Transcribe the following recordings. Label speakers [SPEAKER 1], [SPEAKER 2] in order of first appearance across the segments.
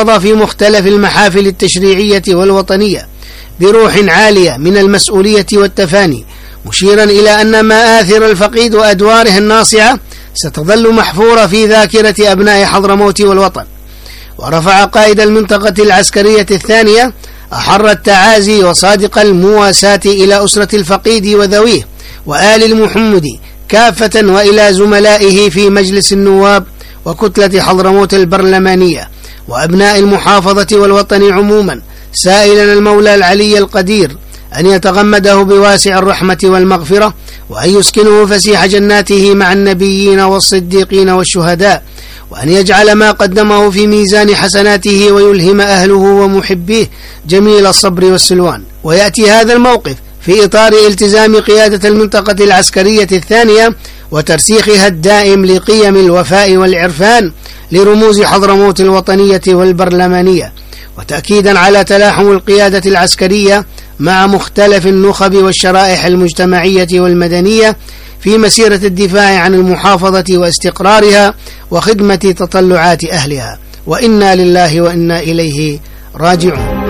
[SPEAKER 1] نهض في مختلف المحافل التشريعية والوطنية بروح عالية من المسؤولية والتفاني، مشيرا إلى أن مآثر الفقيد وأدواره الناصعة ستظل محفورة في ذاكرة أبناء حضرموت والوطن. ورفع قائد المنطقة العسكرية الثانية أحر التعازي وصادق المواساة إلى أسرة الفقيد وذويه وآل المحمدي كافة، وإلى زملائه في مجلس النواب وكتلة حضرموت البرلمانية وأبناء المحافظة والوطن عموما، سائلا المولى العلي القدير أن يتغمده بواسع الرحمة والمغفرة، وأن يسكنه فسيح جناته مع النبيين والصديقين والشهداء، وأن يجعل ما قدمه في ميزان حسناته ويلهم أهله ومحبيه جميل الصبر والسلوان. ويأتي هذا الموقف في إطار التزام قيادة المنطقة العسكرية الثانية وترسيخها الدائم لقيم الوفاء والعرفان لرموز حضرموت الوطنية والبرلمانية، وتأكيدا على تلاحم القيادة العسكرية مع مختلف النخب والشرائح المجتمعية والمدنية في مسيرة الدفاع عن المحافظة واستقرارها وخدمة تطلعات أهلها. وإنا لله وإنا إليه راجعون.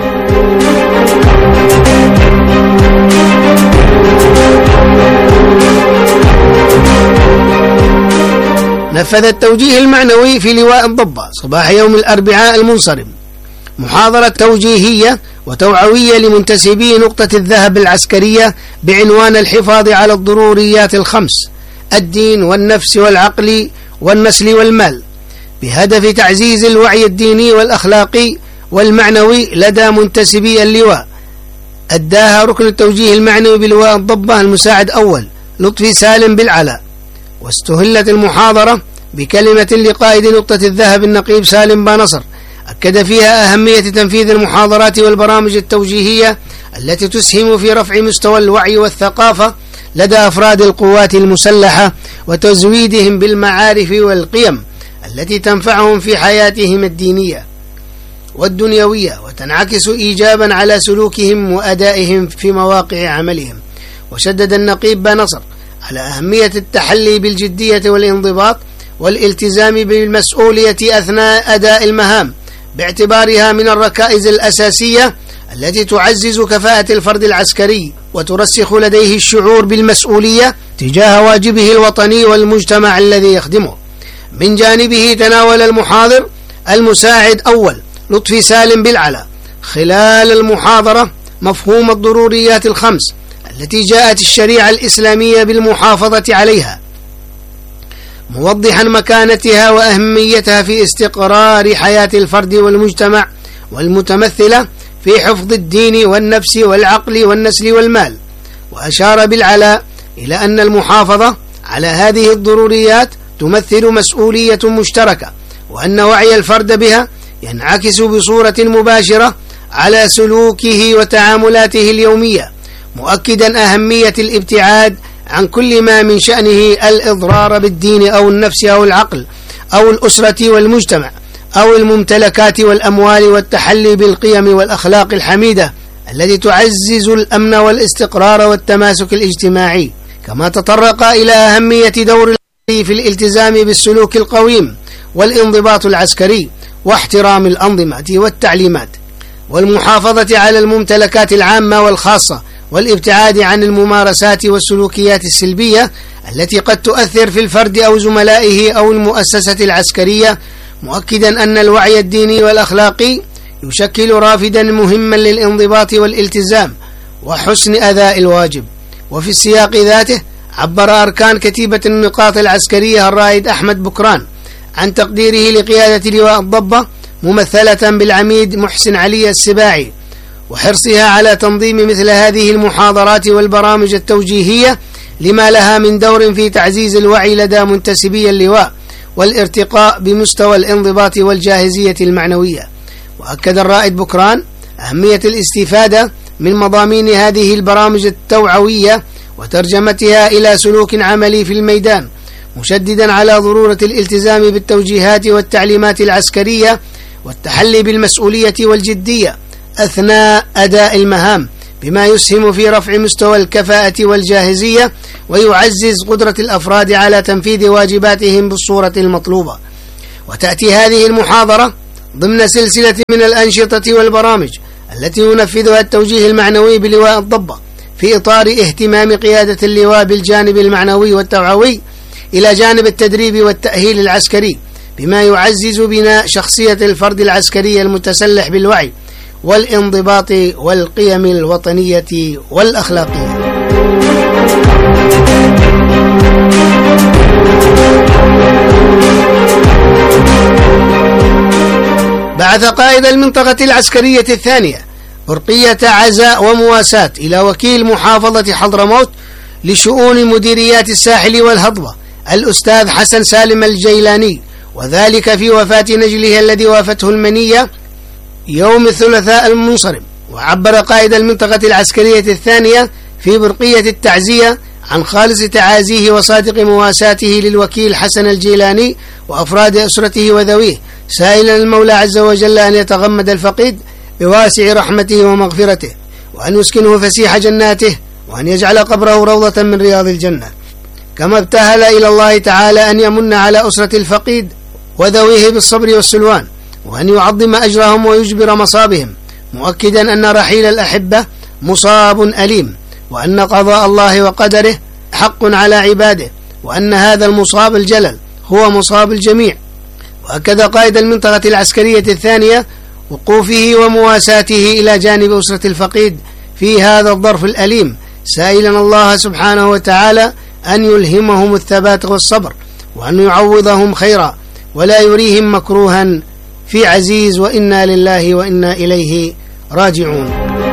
[SPEAKER 1] نفذ التوجيه المعنوي في لواء الضبة صباح يوم الأربعاء المنصرم محاضرة توجيهية وتوعوية لمنتسبي نقطة الذهب العسكرية بعنوان الحفاظ على الضروريات الخمس: الدين والنفس والعقل والنسل والمال، بهدف تعزيز الوعي الديني والأخلاقي والمعنوي لدى منتسبي اللواء. أداها ركن التوجيه المعنوي بلواء الضبة المساعد أول لطفي سالم بالعلاء. واستهلت المحاضرة بكلمة لقائد نقطة الذهب النقيب سالم بانصر، أكد فيها أهمية تنفيذ المحاضرات والبرامج التوجيهية التي تسهم في رفع مستوى الوعي والثقافة لدى أفراد القوات المسلحة وتزويدهم بالمعارف والقيم التي تنفعهم في حياتهم الدينية والدنيوية وتنعكس إيجابا على سلوكهم وأدائهم في مواقع عملهم. وشدد النقيب بانصر على أهمية التحلي بالجدية والانضباط والالتزام بالمسؤولية أثناء أداء المهام، باعتبارها من الركائز الأساسية التي تعزز كفاءة الفرد العسكري وترسخ لديه الشعور بالمسؤولية تجاه واجبه الوطني والمجتمع الذي يخدمه. من جانبه تناول المحاضر المساعد أول لطفي سالم بالعلاء خلال المحاضرة مفهوم الضروريات الخمس التي جاءت الشريعة الإسلامية بالمحافظة عليها، موضحا مكانتها وأهميتها في استقرار حياة الفرد والمجتمع، والمتمثلة في حفظ الدين والنفس والعقل والنسل والمال. وأشار بالعلاء إلى أن المحافظة على هذه الضروريات تمثل مسؤولية مشتركة، وأن وعي الفرد بها ينعكس بصورة مباشرة على سلوكه وتعاملاته اليومية، مؤكدا أهمية الابتعاد عن كل ما من شأنه الإضرار بالدين أو النفس أو العقل أو الأسرة والمجتمع أو الممتلكات والأموال، والتحلي بالقيم والأخلاق الحميدة التي تعزز الأمن والاستقرار والتماسك الاجتماعي. كما تطرق إلى أهمية دور في الالتزام بالسلوك القويم والانضباط العسكري واحترام الأنظمة والتعليمات، والمحافظة على الممتلكات العامة والخاصة، والابتعاد عن الممارسات والسلوكيات السلبية التي قد تؤثر في الفرد أو زملائه أو المؤسسة العسكرية، مؤكدا أن الوعي الديني والأخلاقي يشكل رافدا مهما للانضباط والالتزام وحسن أداء الواجب. وفي السياق ذاته عبر أركان كتيبة النقاط العسكرية الرائد أحمد بكران عن تقديره لقيادة لواء الضبة ممثلة بالعميد محسن علي السباعي، وحرصها على تنظيم مثل هذه المحاضرات والبرامج التوجيهية لما لها من دور في تعزيز الوعي لدى منتسبي اللواء والارتقاء بمستوى الانضباط والجاهزية المعنوية. وأكد الرائد بكران أهمية الاستفادة من مضامين هذه البرامج التوعوية وترجمتها إلى سلوك عملي في الميدان، مشددا على ضرورة الالتزام بالتوجيهات والتعليمات العسكرية والتحلي بالمسؤولية والجدية أثناء أداء المهام، بما يسهم في رفع مستوى الكفاءة والجاهزية ويعزز قدرة الأفراد على تنفيذ واجباتهم بالصورة المطلوبة. وتأتي هذه المحاضرة ضمن سلسلة من الأنشطة والبرامج التي ينفذها التوجيه المعنوي بلواء الضبة في إطار اهتمام قيادة اللواء بالجانب المعنوي والتوعوي إلى جانب التدريب والتأهيل العسكري، بما يعزز بناء شخصية الفرد العسكري المتسلح بالوعي والانضباط والقيم الوطنية والأخلاقية. بعث قائد المنطقة العسكرية الثانية برقية عزاء ومواساة إلى وكيل محافظة حضرموت لشؤون مديريات الساحل والهضبة الأستاذ حسن سالم الجيلاني، وذلك في وفاة نجله الذي وافته المنية يوم الثلاثاء المنصرم. وعبر قائد المنطقة العسكرية الثانية في برقية التعزية عن خالص تعازيه وصادق مواساته للوكيل حسن الجيلاني وأفراد أسرته وذويه، سائلا المولى عز وجل أن يتغمد الفقيد بواسع رحمته ومغفرته، وأن يسكنه فسيح جناته، وأن يجعل قبره روضة من رياض الجنة. كما ابتهل إلى الله تعالى أن يمن على أسرة الفقيد وذويه بالصبر والسلوان، وأن يعظم أجرهم ويجبر مصابهم، مؤكدا أن رحيل الأحبة مصاب أليم، وأن قضاء الله وقدره حق على عباده، وأن هذا المصاب الجلل هو مصاب الجميع. وأكد قائد المنطقة العسكرية الثانية وقوفه ومواساته إلى جانب أسرة الفقيد في هذا الظرف الأليم، سائلا الله سبحانه وتعالى أن يلهمهم الثبات والصبر، وأن يعوضهم خيرا ولا يريهم مكروها في عزيز، وإنا لله وإنا إليه راجعون.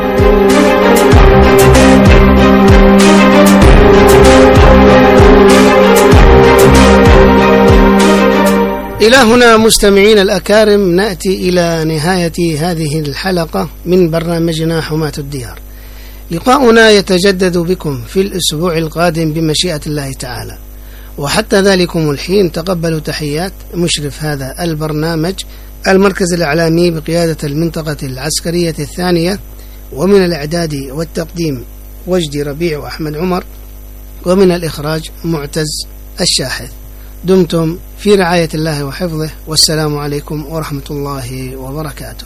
[SPEAKER 1] إلى هنا مستمعين الأكارم نأتي إلى نهاية هذه الحلقة من برنامجنا حماة الديار. لقاؤنا يتجدد بكم في الأسبوع القادم بمشيئة الله تعالى، وحتى ذلكم الحين تقبلوا تحيات مشرف هذا البرنامج المركز الإعلامي بقيادة المنطقة العسكرية الثانية، ومن الإعداد والتقديم وجدي ربيع وأحمد عمر، ومن الإخراج معتز الشاحذ. دمتم في رعاية الله وحفظه، والسلام عليكم ورحمة الله وبركاته.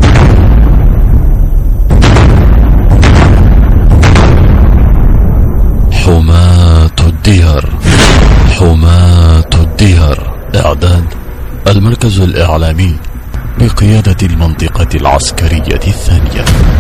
[SPEAKER 2] حماة الديار. حماة الديار. إعداد المركز الإعلامي بقيادة المنطقة العسكرية الثانية.